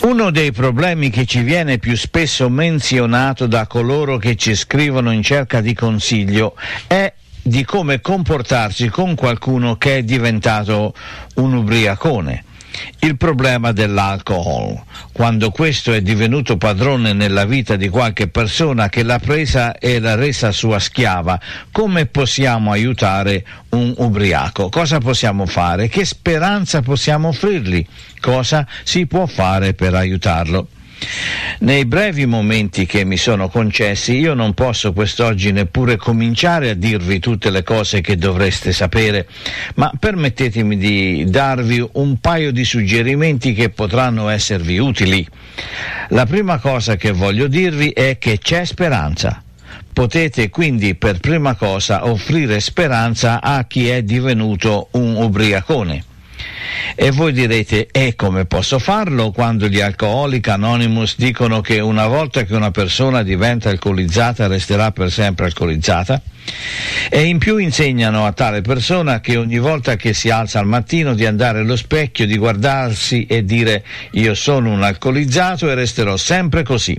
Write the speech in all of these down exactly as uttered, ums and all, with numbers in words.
Uno dei problemi che ci viene più spesso menzionato da coloro che ci scrivono in cerca di consiglio è di come comportarsi con qualcuno che è diventato un ubriacone. Il problema dell'alcol, quando questo è divenuto padrone nella vita di qualche persona che l'ha presa e l'ha resa sua schiava, come possiamo aiutare un ubriaco? Cosa possiamo fare? Che speranza possiamo offrirgli? Cosa si può fare per aiutarlo? Nei brevi momenti che mi sono concessi, io non posso quest'oggi neppure cominciare a dirvi tutte le cose che dovreste sapere, ma permettetemi di darvi un paio di suggerimenti che potranno esservi utili. La prima cosa che voglio dirvi è che c'è speranza. Potete quindi per prima cosa offrire speranza a chi è divenuto un ubriacone. E voi direte, e come posso farlo quando gli Alcoholics Anonymous dicono che una volta che una persona diventa alcolizzata resterà per sempre alcolizzata? E in più insegnano a tale persona che ogni volta che si alza al mattino di andare allo specchio, di guardarsi e dire io sono un alcolizzato e resterò sempre così.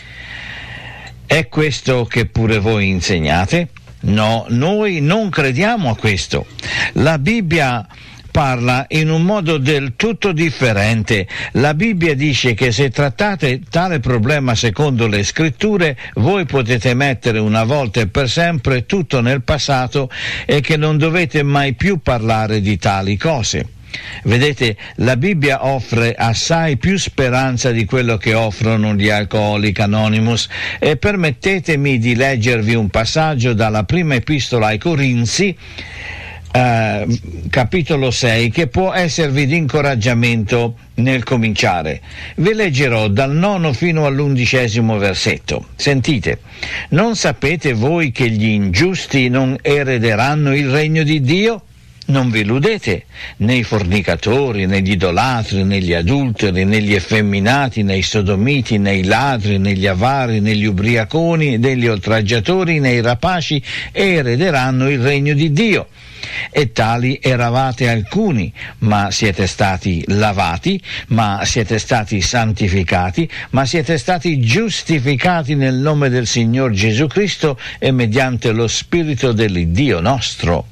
È questo che pure voi insegnate? No, noi non crediamo a questo. La Bibbia parla in un modo del tutto differente. La Bibbia dice che se trattate tale problema secondo le scritture, voi potete mettere una volta e per sempre tutto nel passato e che non dovete mai più parlare di tali cose. Vedete, la Bibbia offre assai più speranza di quello che offrono gli Alcoholics Anonymous, e permettetemi di leggervi un passaggio dalla prima epistola ai Corinzi, Uh, capitolo sei, che può esservi di incoraggiamento nel cominciare. Vi leggerò dal nono fino all'undicesimo versetto. Sentite: non sapete voi che gli ingiusti non erederanno il regno di Dio? Non vi illudete, né i fornicatori, né gli idolatri, né gli adulteri, né gli effeminati, né i sodomiti, né i ladri, né gli avari, né gli ubriaconi, né gli oltraggiatori, né i rapaci erederanno il regno di Dio. E tali eravate alcuni, ma siete stati lavati, ma siete stati santificati, ma siete stati giustificati nel nome del Signor Gesù Cristo e mediante lo Spirito dell'Iddio nostro.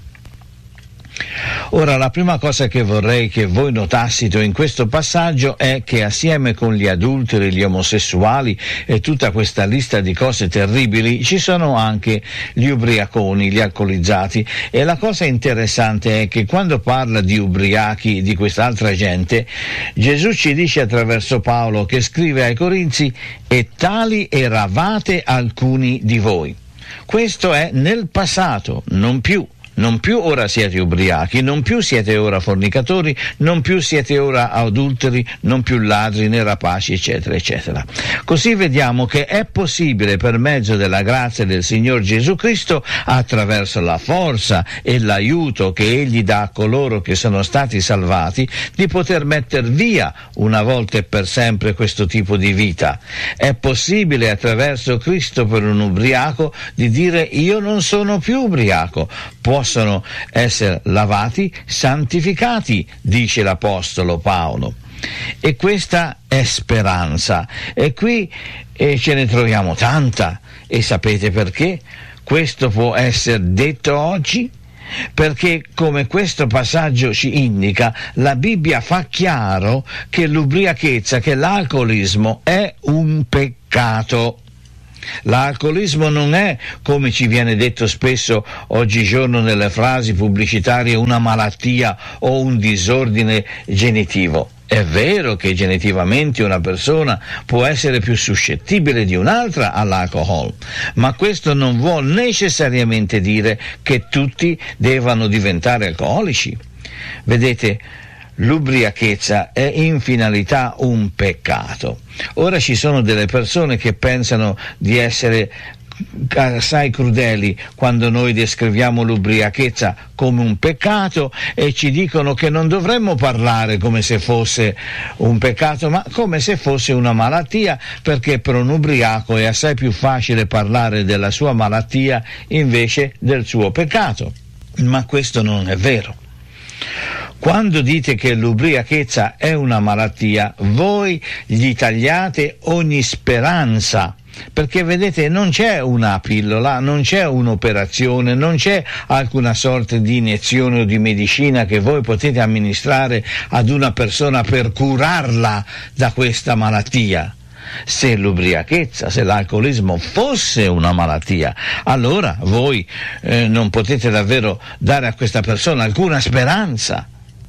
Ora, la prima cosa che vorrei che voi notassito in questo passaggio è che assieme con gli adulteri, gli omosessuali e tutta questa lista di cose terribili ci sono anche gli ubriaconi, gli alcolizzati, e la cosa interessante è che quando parla di ubriachi, di quest'altra gente, Gesù ci dice attraverso Paolo, che scrive ai Corinzi, e tali eravate alcuni di voi. Questo è nel passato, non più. Non più ora siete ubriachi, non più siete ora fornicatori, non più siete ora adulteri, non più ladri né rapaci, eccetera, eccetera. Così vediamo che è possibile, per mezzo della grazia del Signor Gesù Cristo, attraverso la forza e l'aiuto che Egli dà a coloro che sono stati salvati, di poter metter via una volta e per sempre questo tipo di vita. È possibile attraverso Cristo per un ubriaco di dire io non sono più ubriaco. Possono essere lavati, santificati, dice l'Apostolo Paolo. E questa è speranza. E qui eh, ce ne troviamo tanta. E sapete perché? Questo può essere detto oggi? Perché, come questo passaggio ci indica, la Bibbia fa chiaro che l'ubriachezza, che l'alcolismo è un peccato. L'alcolismo non è, come ci viene detto spesso oggigiorno nelle frasi pubblicitarie, una malattia o un disordine genetivo. È vero che genetivamente una persona può essere più suscettibile di un'altra all'alcol, ma questo non vuol necessariamente dire che tutti devono diventare alcolici. Vedete, l'ubriachezza è in finalità un peccato. Ora ci sono delle persone che pensano di essere assai crudeli quando noi descriviamo l'ubriachezza come un peccato e ci dicono che non dovremmo parlare come se fosse un peccato, ma come se fosse una malattia, perché per un ubriaco è assai più facile parlare della sua malattia invece del suo peccato. Ma questo non è vero. Quando dite che l'ubriachezza è una malattia, voi gli tagliate ogni speranza. Perché vedete, non c'è una pillola, non c'è un'operazione, non c'è alcuna sorta di iniezione o di medicina che voi potete amministrare ad una persona per curarla da questa malattia. Se l'ubriachezza, se l'alcolismo fosse una malattia, allora voi eh, non potete davvero dare a questa persona alcuna speranza.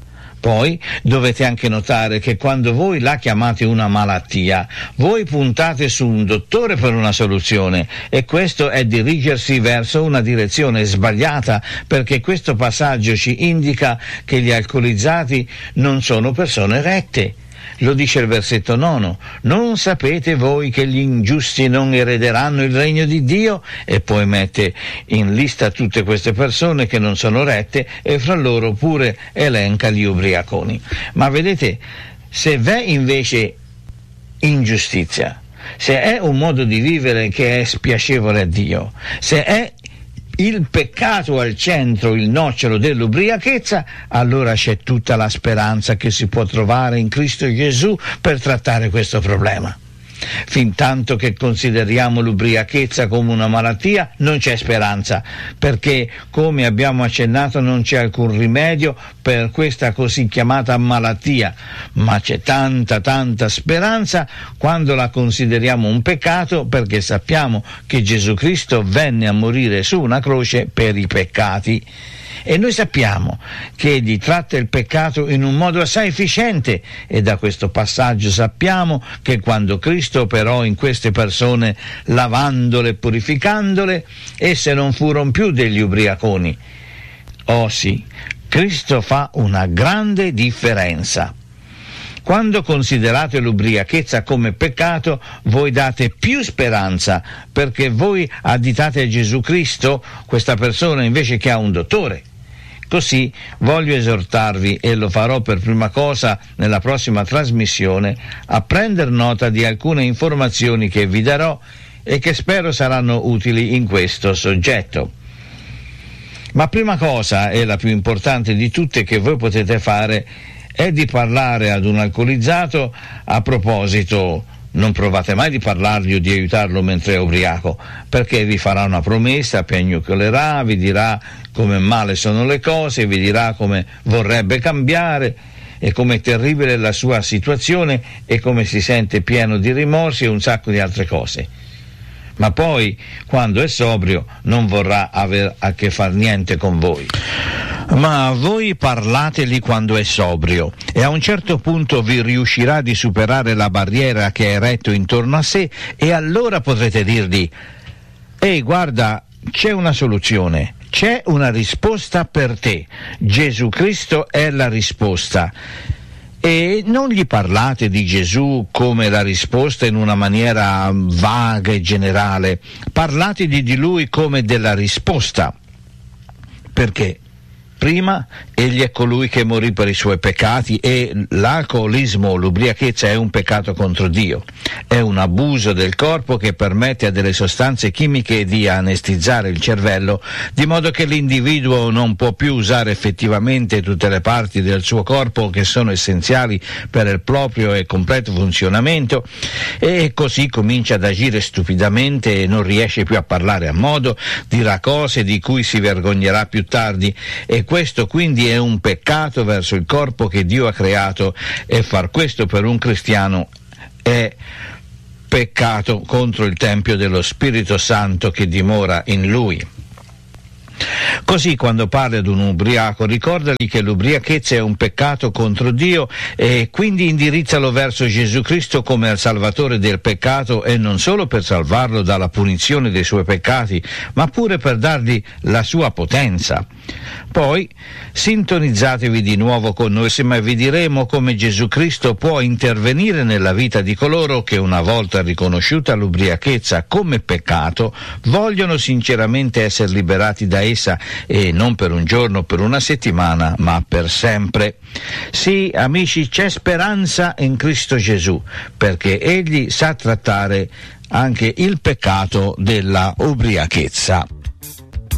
Poi dovete anche notare che quando voi la chiamate una malattia, voi puntate su un dottore per una soluzione, e questo è dirigersi verso una direzione sbagliata, perché questo passaggio ci indica che gli alcolizzati non sono persone rette. Lo dice il versetto nono: non sapete voi che gli ingiusti non erederanno il regno di Dio? E poi mette in lista tutte queste persone che non sono rette, e fra loro pure elenca gli ubriaconi. Ma vedete, se v'è invece ingiustizia, se è un modo di vivere che è spiacevole a Dio, se è il peccato al centro, il nocciolo dell'ubriachezza, allora c'è tutta la speranza che si può trovare in Cristo Gesù per trattare questo problema. Fintanto che consideriamo l'ubriachezza come una malattia, non c'è speranza, perché, come abbiamo accennato, non c'è alcun rimedio per questa così chiamata malattia, ma c'è tanta tanta speranza quando la consideriamo un peccato, perché sappiamo che Gesù Cristo venne a morire su una croce per i peccati. E noi sappiamo che egli tratta il peccato in un modo assai efficiente, e da questo passaggio sappiamo che quando Cristo operò in queste persone, lavandole e purificandole, esse non furono più degli ubriaconi. Oh sì, Cristo fa una grande differenza. Quando considerate l'ubriachezza come peccato, voi date più speranza, perché voi additate a Gesù Cristo questa persona invece che a un dottore. Così voglio esortarvi, e lo farò per prima cosa nella prossima trasmissione, a prendere nota di alcune informazioni che vi darò e che spero saranno utili in questo soggetto. Ma prima cosa, e la più importante di tutte che voi potete fare, è di parlare ad un alcolizzato a proposito. Non provate mai di parlargli o di aiutarlo mentre è ubriaco, perché vi farà una promessa, piagnucolerà, vi dirà come male sono le cose, vi dirà come vorrebbe cambiare e come terribile è la sua situazione e come si sente pieno di rimorsi e un sacco di altre cose. Ma poi, quando è sobrio, non vorrà avere a che far niente con voi. Ma voi parlateli quando è sobrio, e a un certo punto vi riuscirà di superare la barriera che è eretto intorno a sé, e allora potrete dirgli: ehi, guarda, c'è una soluzione, c'è una risposta per te, Gesù Cristo è la risposta. E non gli parlate di Gesù come la risposta in una maniera vaga e generale, parlategli di Lui come della risposta. Perché? Prima, egli è colui che morì per i suoi peccati, e l'alcolismo, l'ubriachezza è un peccato contro Dio. È un abuso del corpo che permette a delle sostanze chimiche di anestizzare il cervello, di modo che l'individuo non può più usare effettivamente tutte le parti del suo corpo che sono essenziali per il proprio e completo funzionamento, e così comincia ad agire stupidamente e non riesce più a parlare a modo, dirà cose di cui si vergognerà più tardi, e questo quindi è un peccato verso il corpo che Dio ha creato, e far questo per un cristiano è peccato contro il Tempio dello Spirito Santo che dimora in lui. Così, quando parli ad un ubriaco, ricordagli che l'ubriachezza è un peccato contro Dio, e quindi indirizzalo verso Gesù Cristo come il Salvatore del peccato, e non solo per salvarlo dalla punizione dei suoi peccati, ma pure per dargli la sua potenza. Poi sintonizzatevi di nuovo con noi, ma vi diremo come Gesù Cristo può intervenire nella vita di coloro che, una volta riconosciuta l'ubriachezza come peccato, vogliono sinceramente essere liberati da essa, e non per un giorno, per una settimana, ma per sempre. Sì, amici, c'è speranza in Cristo Gesù, perché Egli sa trattare anche il peccato della ubriachezza.